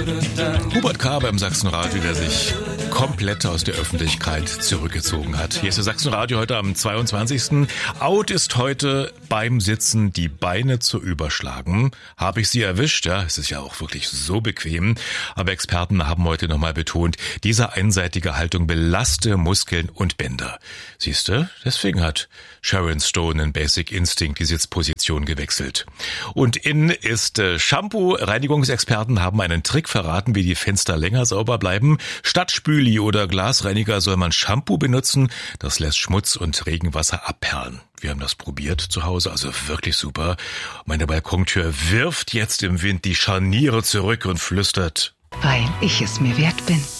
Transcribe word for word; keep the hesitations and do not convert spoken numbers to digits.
Hubert K. beim Sachsenradio, der sich komplett aus der Öffentlichkeit zurückgezogen hat. Hier ist der Sachsenradio heute am zweiundzwanzigsten Out ist heute beim Sitzen die Beine zu überschlagen. Habe ich Sie erwischt? Ja, es ist ja auch wirklich so bequem. Aber Experten haben heute nochmal betont, diese einseitige Haltung belaste Muskeln und Bänder. Siehste, deswegen hat Sharon Stone in Basic Instinct die Sitzposition gewechselt. Und in ist äh, Shampoo. Reinigungsexperten haben einen Trick verraten, wie die Fenster länger sauber bleiben. Statt Spüli oder Glasreiniger soll man Shampoo benutzen. Das lässt Schmutz und Regenwasser abperlen. Wir haben das probiert zu Hause, also wirklich super. Meine Balkontür wirft jetzt im Wind die Scharniere zurück und flüstert: Weil ich es mir wert bin.